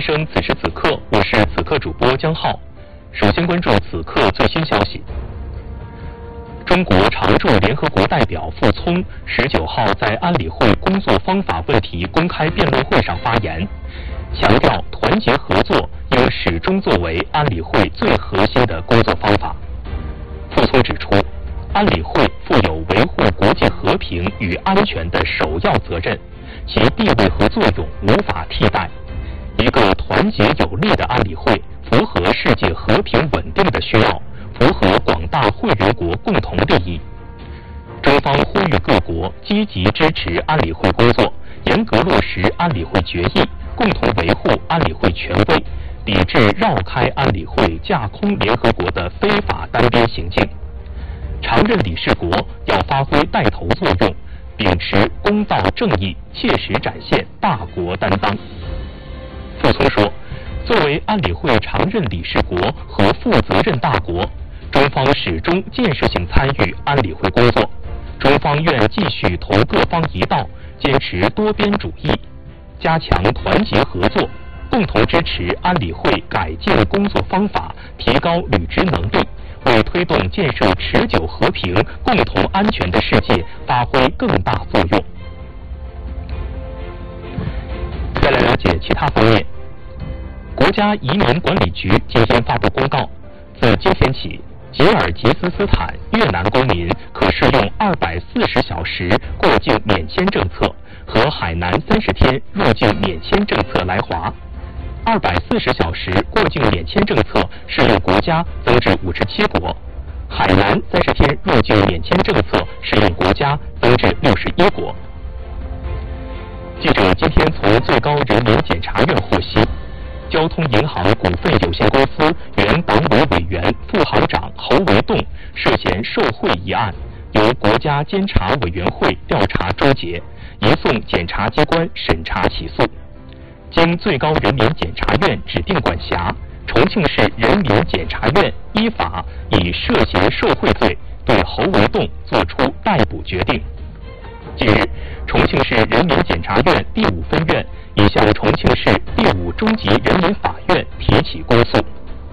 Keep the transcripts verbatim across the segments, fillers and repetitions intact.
生此时此刻，我是此刻主播江浩。首先关注此刻最新消息。中国常驻联合国代表傅聪十九号在安理会工作方法问题公开辩论会上发言，强调团结合作应始终作为安理会最核心的工作方法。傅聪指出，安理会负有维护国际和平与安全的首要责任，其地位和作用无法替代。一个团结有力的安理会符合世界和平稳定的需要，符合广大会员国共同利益。中方呼吁各国积极支持安理会工作，严格落实安理会决议，共同维护安理会权威，抵制绕开安理会架空联合国的非法单边行径。常任理事国要发挥带头作用，秉持公道正义，切实展现大国担当。傅聪说，作为安理会常任理事国和负责任大国，中方始终建设性参与安理会工作。中方愿继续同各方一道，坚持多边主义，加强团结合作，共同支持安理会改进工作方法，提高履职能力，为推动建设持久和平、共同安全的世界发挥更大作用。再来了解其他方面。国家移民管理局今天发布公告，自今天起，吉尔吉斯斯坦越南公民可适用二百四十小时过境免签政策和海南三十天入境免签政策来华。二百四十小时过境免签政策适用国家增至五十七国，海南三十天入境免签政策适用国家增至六十一国。记者今天从最高人民检察院获悉，交通银行股份有限公司原党委委员、副行长侯维栋涉嫌受贿一案，由国家监察委员会调查终结，移送检察机关审查起诉。经最高人民检察院指定管辖，重庆市人民检察院依法以涉嫌受贿罪对侯维栋作出逮捕决定。近日，重庆市人民检察院第五分院已向重庆市第五中级人民法院提起公诉。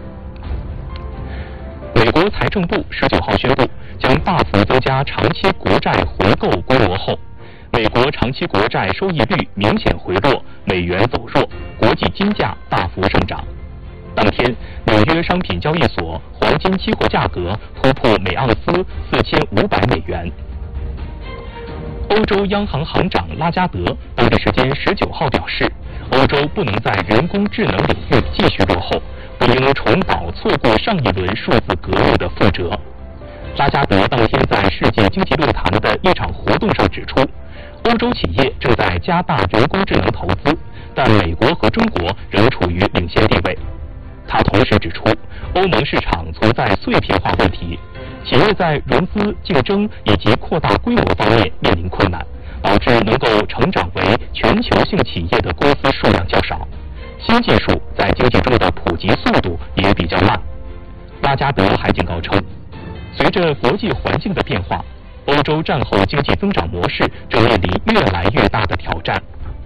美国财政部十九号宣布，将大幅增加长期国债回购规模后，美国长期国债收益率明显回落，美元走弱，国际金价大幅上涨。当天，纽约商品交易所黄金期货价格突破每盎司四千五百美元。欧洲央行行长拉加德当地时间十九号表示，欧洲不能在人工智能领域继续落后，不应重蹈错过上一轮数字革命的覆辙。拉加德当天在世界经济论坛的一场活动上指出，欧洲企业正在加大人工智能投资，但美国和中国仍处于领先地位。他同时指出，欧盟市场存在碎片化问题，企业在融资、竞争以及扩大规模方面面临困难，导致能够成长为全球性企业的公司数量较少，新技术在经济中的普及速度也比较慢。拉加德还警告称，随着国际环境的变化，欧洲战后经济增长模式正面临越来越大的挑战。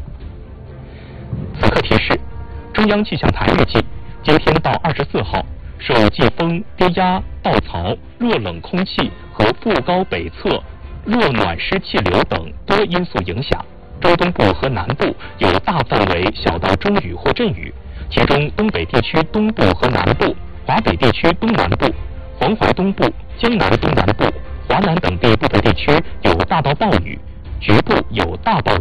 此刻提示，中央气象台预计，今天到二十四号，受季风、低压、稻草、弱冷空气和副高北侧弱暖湿气流等多因素影响，中东部和南部有大范围小到中雨或阵雨，其中东北地区东部和南部、华北地区东南部、黄淮东部、江南东南部、华南等地部分地区有大到暴雨，局部有大暴